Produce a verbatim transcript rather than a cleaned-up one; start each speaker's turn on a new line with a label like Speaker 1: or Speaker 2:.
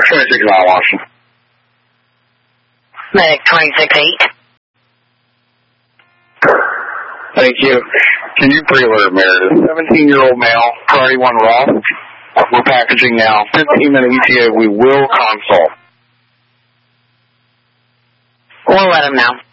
Speaker 1: twenty-six nine Washington.
Speaker 2: Medic twenty-six eight.
Speaker 1: Thank you. Can you pre-alert Meredith? seventeen-year-old male, Priority one Ross. We're packaging now. fifteen minute E T A. We will consult.
Speaker 2: We'll let him know.